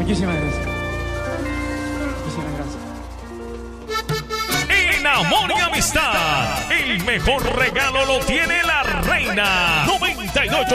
Muchísimas gracias. Muchísimas gracias. En amor y amistad, el mejor regalo lo tiene la reina. 98.